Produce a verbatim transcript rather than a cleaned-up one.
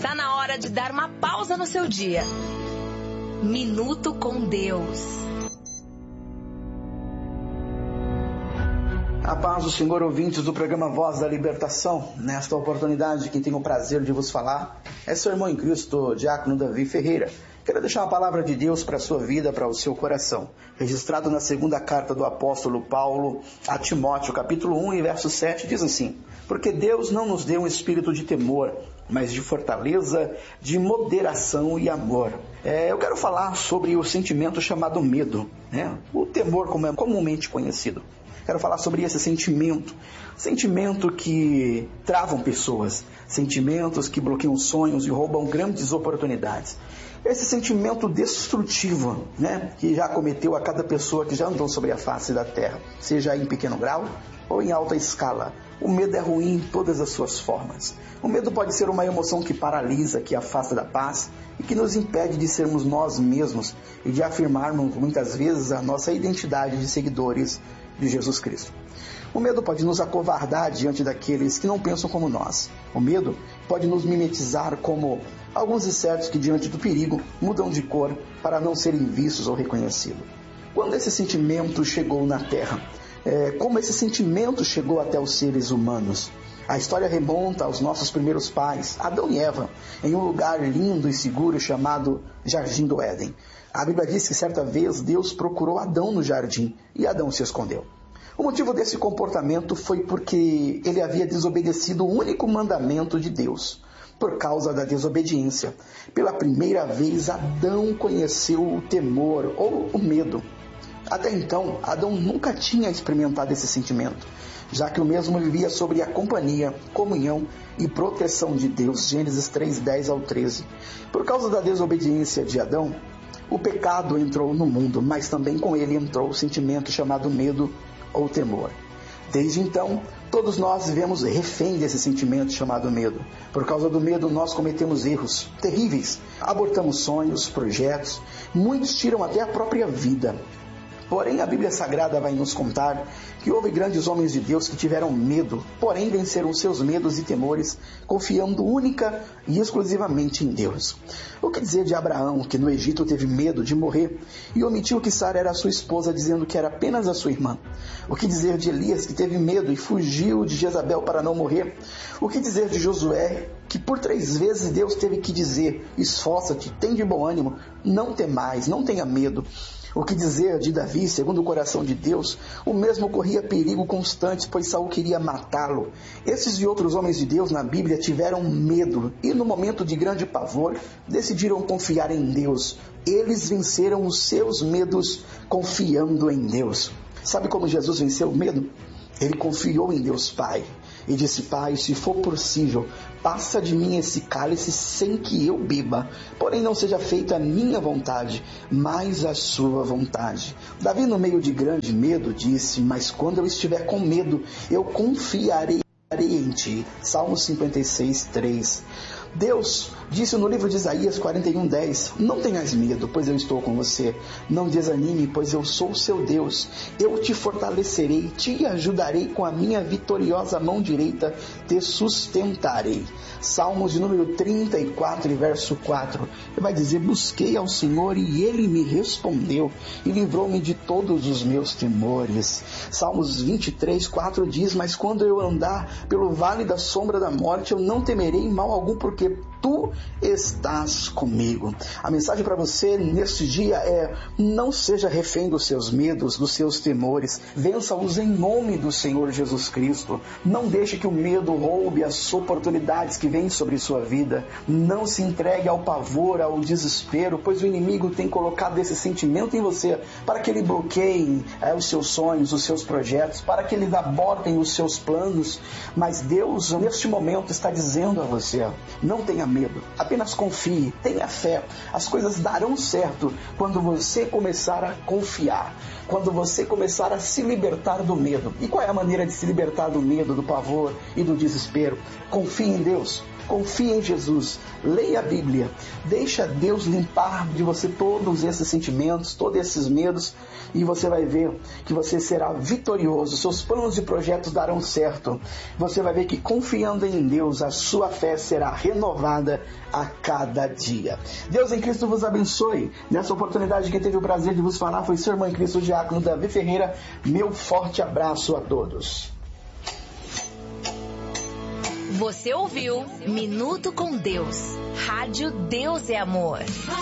Está na hora de dar uma pausa no seu dia. Minuto com Deus. A paz do Senhor, ouvintes do programa Voz da Libertação. Nesta oportunidade, quem tem o prazer de vos falar é seu irmão em Cristo, Diácono Davi Ferreira. Quero deixar uma palavra de Deus para a sua vida, para o seu coração. Registrado na segunda carta do apóstolo Paulo a Timóteo, capítulo um, e verso sete, diz assim: porque Deus não nos deu um espírito de temor, mas de fortaleza, de moderação e amor. É, eu quero falar sobre o sentimento chamado medo, né? O temor, como é comumente conhecido. Quero falar sobre esse sentimento, sentimento que travam pessoas, sentimentos que bloqueiam sonhos e roubam grandes oportunidades. Esse sentimento destrutivo, né, que já acometeu a cada pessoa que já andou sobre a face da terra, seja em pequeno grau ou em alta escala. O medo é ruim em todas as suas formas. O medo pode ser uma emoção que paralisa, que afasta da paz e que nos impede de sermos nós mesmos e de afirmarmos muitas vezes a nossa identidade de seguidores de Jesus Cristo. O medo pode nos acovardar diante daqueles que não pensam como nós. O medo pode nos mimetizar como alguns insetos que, diante do perigo, mudam de cor para não serem vistos ou reconhecidos. Quando esse sentimento chegou na Terra, é, como esse sentimento chegou até os seres humanos? A história remonta aos nossos primeiros pais, Adão e Eva, em um lugar lindo e seguro chamado Jardim do Éden. A Bíblia diz que certa vez Deus procurou Adão no jardim e Adão se escondeu. O motivo desse comportamento foi porque ele havia desobedecido o único mandamento de Deus. Por causa da desobediência, pela primeira vez Adão conheceu o temor ou o medo. Até então, Adão nunca tinha experimentado esse sentimento, já que o mesmo vivia sobre a companhia, comunhão e proteção de Deus. Gênesis três, dez ao treze. Por causa da desobediência de Adão, o pecado entrou no mundo, mas também com ele entrou o sentimento chamado medo ou temor. Desde então, todos nós vivemos refém desse sentimento chamado medo. Por causa do medo, nós cometemos erros terríveis, abortamos sonhos, projetos, muitos tiram até a própria vida. Porém, a Bíblia Sagrada vai nos contar que houve grandes homens de Deus que tiveram medo, porém venceram seus medos e temores, confiando única e exclusivamente em Deus. O que dizer de Abraão, que no Egito teve medo de morrer e omitiu que Sara era sua esposa, dizendo que era apenas a sua irmã? O que dizer de Elias, que teve medo e fugiu de Jezabel para não morrer? O que dizer de Josué, que por três vezes Deus teve que dizer: esforça-te, tem de bom ânimo, não temais, não tenha medo? O que dizer de Davi, segundo o coração de Deus? O mesmo corria perigo constante, pois Saul queria matá-lo. Esses e outros homens de Deus na Bíblia tiveram medo e, no momento de grande pavor, decidiram confiar em Deus. Eles venceram os seus medos confiando em Deus. Sabe como Jesus venceu o medo? Ele confiou em Deus Pai e disse: Pai, se for possível, passa de mim esse cálice sem que eu beba. Porém, não seja feita a minha vontade, mas a sua vontade. Davi, no meio de grande medo, disse: mas quando eu estiver com medo, eu confiarei em ti. Salmo cinquenta e seis, três. Deus disse no livro de Isaías quarenta e um, dez: não tenhas medo, pois eu estou com você. Não desanime, pois eu sou o seu Deus. Eu te fortalecerei, te ajudarei com a minha vitoriosa mão direita, te sustentarei. Salmos de número trinta e quatro, verso quatro. Ele vai dizer: busquei ao Senhor e Ele me respondeu e livrou-me de todos os meus temores. Salmos vinte e três, quatro diz: mas quando eu andar pelo vale da sombra da morte, eu não temerei mal algum, porque tu estás comigo. A mensagem para você neste dia é: não seja refém dos seus medos, dos seus temores. Vença-os em nome do Senhor Jesus Cristo. Não deixe que o medo roube as oportunidades que vêm sobre sua vida. Não se entregue ao pavor, ao desespero, pois o inimigo tem colocado esse sentimento em você para que ele bloqueie é, os seus sonhos, os seus projetos, para que ele abortem os seus planos. Mas Deus, neste momento, está dizendo a você: não tenha medo, apenas confie, tenha fé. As coisas darão certo quando você começar a confiar, quando você começar a se libertar do medo. E qual é a maneira de se libertar do medo, do pavor e do desespero? Confie em Deus. Confie em Jesus, leia a Bíblia, deixa Deus limpar de você todos esses sentimentos, todos esses medos, e você vai ver que você será vitorioso, seus planos e projetos darão certo. Você vai ver que confiando em Deus, a sua fé será renovada a cada dia. Deus em Cristo vos abençoe. Nessa oportunidade, quem teve o prazer de vos falar foi seu irmão em Cristo, o diácono Davi Ferreira. Meu forte abraço a todos. Você ouviu Minuto com Deus. Rádio Deus é Amor.